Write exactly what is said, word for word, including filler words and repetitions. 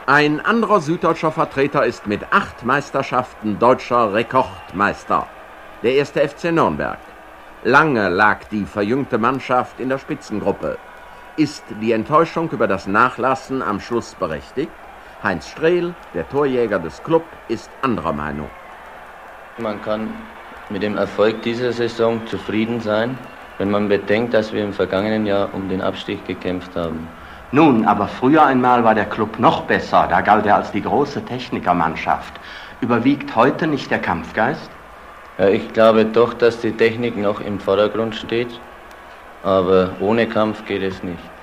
Ein anderer süddeutscher Vertreter ist mit acht Meisterschaften deutscher Rekordmeister, der erste F C Nürnberg. Lange lag die verjüngte Mannschaft in der Spitzengruppe. Ist die Enttäuschung über das Nachlassen am Schluss berechtigt? Heinz Strehl, der Torjäger des Club, ist anderer Meinung. Man kann mit dem Erfolg dieser Saison zufrieden sein, wenn man bedenkt, dass wir im vergangenen Jahr um den Abstieg gekämpft haben. Nun, aber früher einmal war der Club noch besser, da galt er als die große Technikermannschaft. Überwiegt heute nicht der Kampfgeist? Ja, ich glaube doch, dass die Technik noch im Vordergrund steht, aber ohne Kampf geht es nicht.